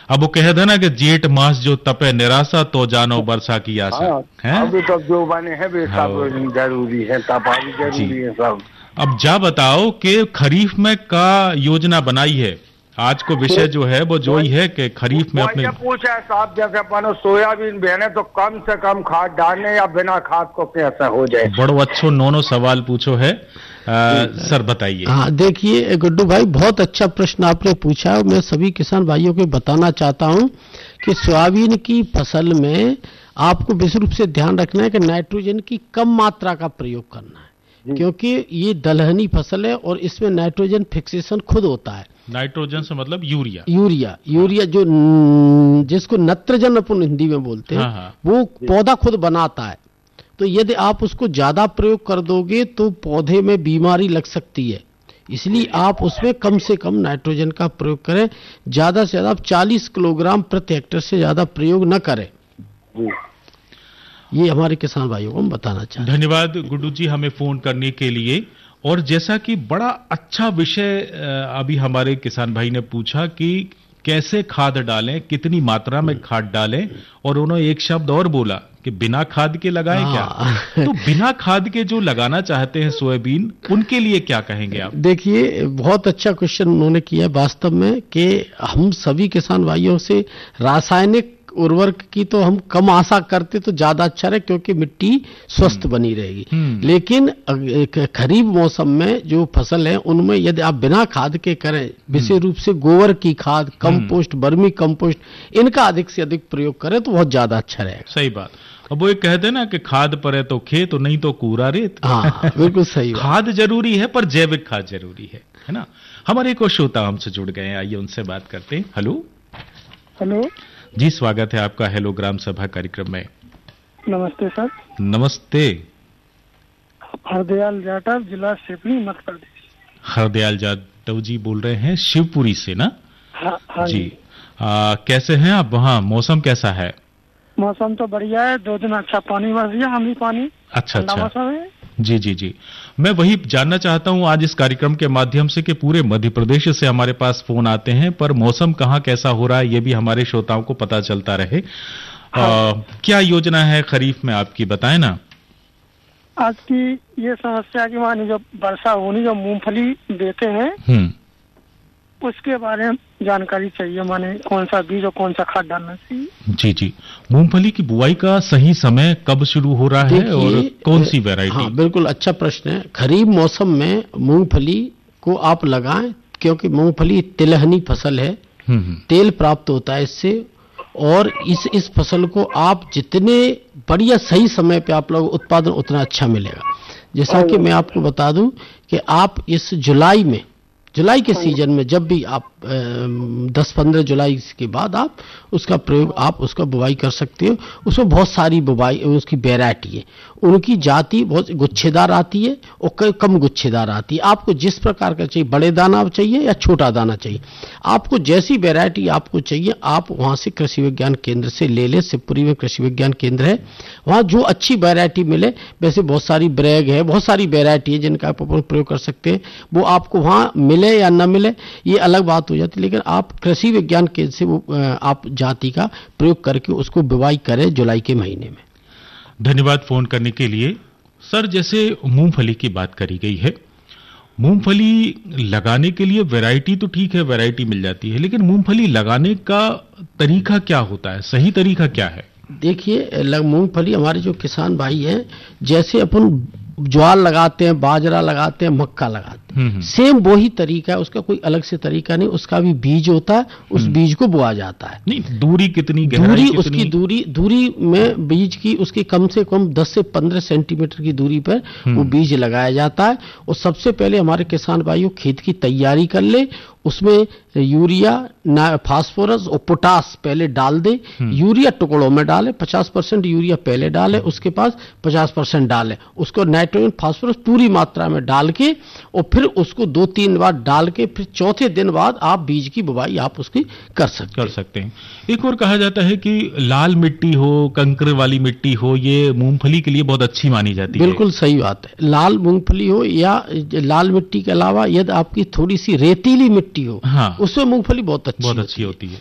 अब वो कहे थे ना कि जेठ मास जो तपे निराशा तो जानो वर्षा की आशा। हाँ, है अभी तक जो बने हैं वे सब जरूरी है, तपा भी जरूरी है सब। अब जा बताओ कि खरीफ में का योजना बनाई है। आज को विषय जो है वो जो ही है कि खरीफ में अपने पूछा साहब, जैसे अपन सोयाबीन बहने तो कम से कम खाद डालने या बिना खाद को कैसा हो जाए। बड़ो अच्छो नोनो सवाल पूछो है। सर बताइए। हाँ, देखिए गुड्डू भाई, बहुत अच्छा प्रश्न आपने पूछा है। मैं सभी किसान भाइयों को बताना चाहता हूं कि सोयाबीन की फसल में आपको विशेष रूप से ध्यान रखना है कि नाइट्रोजन की कम मात्रा का प्रयोग करना है, क्योंकि ये दलहनी फसल है और इसमें नाइट्रोजन फिक्सेशन खुद होता है। नाइट्रोजन से मतलब यूरिया। यूरिया जो जिसको नत्रजन अपन हिंदी में बोलते हैं। हाँ। वो पौधा खुद बनाता है, तो यदि आप उसको ज्यादा प्रयोग कर दोगे तो पौधे में बीमारी लग सकती है। इसलिए आप उसमें कम से कम नाइट्रोजन का प्रयोग करें। ज्यादा से ज्यादा 40 किलोग्राम प्रति हेक्टेयर से ज्यादा प्रयोग न करें। ये हमारे किसान भाइयों को हम बताना चाहते हैं। धन्यवाद गुड्डू जी हमें फोन करने के लिए। और जैसा कि बड़ा अच्छा विषय अभी हमारे किसान भाई ने पूछा कि कैसे खाद डालें, कितनी मात्रा में खाद डालें, और उन्होंने एक शब्द और बोला कि बिना खाद के लगाएं क्या। तो बिना खाद के जो लगाना चाहते हैं सोयाबीन, उनके लिए क्या कहेंगे आप? देखिए, बहुत अच्छा क्वेश्चन उन्होंने किया वास्तव में कि हम सभी किसान भाइयों से रासायनिक उर्वरक की तो हम कम आशा करते तो ज्यादा अच्छा रहे, क्योंकि मिट्टी स्वस्थ बनी रहेगी। लेकिन खरीफ मौसम में जो फसल है उनमें यदि आप बिना खाद के करें, विशेष रूप से गोबर की खाद, कंपोस्ट, वर्मी कंपोस्ट, इनका अधिक से अधिक प्रयोग करें तो बहुत ज्यादा अच्छा रहेगा। सही बात। अब वो एक कहते हैं ना कि खाद परे तो खेत, नहीं तो कूड़ा रेत। हाँ, बिल्कुल सही। खाद जरूरी है पर जैविक खाद जरूरी है ना। हमारे एक श्रोता हमसे जुड़ गए हैं, आइए उनसे बात करते हैं। हेलो जी, स्वागत है आपका हेलो ग्राम सभा कार्यक्रम में। नमस्ते सर। नमस्ते। हरदयाल जाटव, जिला शिवपुरी, मध्य प्रदेश। हरदयाल जाटव जी बोल रहे हैं शिवपुरी से ना? हाँ जी। कैसे हैं आप? वहाँ मौसम कैसा है? मौसम तो बढ़िया है, 2 दिन अच्छा पानी बरस गया, हम भी पानी। अच्छा। मौसम है। जी। मैं वही जानना चाहता हूं आज इस कार्यक्रम के माध्यम से कि पूरे मध्य प्रदेश से हमारे पास फोन आते हैं, पर मौसम कहाँ कैसा हो रहा है ये भी हमारे श्रोताओं को पता चलता रहे। क्या योजना है खरीफ में आपकी, बताएं ना। आज की ये समस्या की मानी जो वर्षा होनी, जो मूंगफली देते हैं उसके बारे में जानकारी चाहिए, माने कौन सा बीज और कौन सा खाद डालना चाहिए। जी। मूंगफली की बुआई का सही समय कब शुरू हो रहा है और कौन सी वैरायटी? हाँ, बिल्कुल अच्छा प्रश्न है। खरीफ मौसम में मूंगफली को आप लगाएं, क्योंकि मूंगफली तिलहनी फसल है, तेल प्राप्त होता है इससे। और इस फसल को आप जितने बढ़िया सही समय पे आप लोग उत्पादन उतना अच्छा मिलेगा। जैसा कि मैं आपको बता दूं कि आप इस जुलाई के सीजन में जब भी आप 10-15 जुलाई के बाद आप उसका प्रयोग, आप उसका बुवाई कर सकते हो। उसमें बहुत सारी बुवाई उसकी वैरायटी है, उनकी जाति बहुत गुच्छेदार आती है और कम गुच्छेदार आती है। आपको जिस प्रकार का चाहिए, बड़े दाना चाहिए या छोटा दाना चाहिए, आपको जैसी वैरायटी आपको चाहिए आप वहां से कृषि विज्ञान केंद्र से ले ले। शिवपुरी में कृषि विज्ञान केंद्र है, वहां जो अच्छी वैरायटी मिले, वैसे बहुत सारी ब्रैग है, बहुत सारी वैरायटी है जिनका आप प्रयोग कर सकते हैं। वो आपको वहां मिले या न मिले ये अलग बात हो जाती है, लेकिन आप कृषि विज्ञान केंद्र से वो आप जाति का प्रयोग करके उसको बुवाई करें जुलाई के महीने में। धन्यवाद फोन करने के लिए। सर, जैसे मूंगफली की बात करी गई है, मूंगफली लगाने के लिए वैरायटी तो ठीक है, वैरायटी मिल जाती है, लेकिन मूंगफली लगाने का तरीका क्या होता है, सही तरीका क्या है? देखिए, मूंगफली हमारे जो किसान भाई हैं, जैसे अपन ज्वार लगाते हैं, बाजरा लगाते हैं, मक्का लगाते हैं, सेम वही तरीका है, उसका कोई अलग से तरीका नहीं। उसका भी बीज होता है, उस बीज को बोआ जाता है। नहीं, दूरी कितनी, गहराई कितनी? उसकी दूरी में बीज की उसकी कम से कम 10 से 15 सेंटीमीटर की दूरी पर वो बीज लगाया जाता है। और सबसे पहले हमारे किसान भाइयों खेत की तैयारी कर ले, उसमें यूरिया, फास्फोरस और पोटास पहले डाल दे। यूरिया टुकड़ों में डाले, 50% यूरिया पहले डाले, उसके पास 50% डाले, उसको नाइट्रोजन फास्फोरस पूरी मात्रा में डाल के और फिर उसको 2-3 बार डाल के फिर चौथे दिन बाद आप बीज की बुवाई आप उसकी कर सकते हैं। एक और कहा जाता है कि लाल मिट्टी हो, कंकर वाली मिट्टी हो, ये मूंगफली के लिए बहुत अच्छी मानी जाती है। बिल्कुल सही बात है। लाल मूंगफली हो या लाल मिट्टी के अलावा यदि आपकी थोड़ी सी रेतीली मिट्टी हो, उसमें मूंगफली बहुत अच्छी होती है।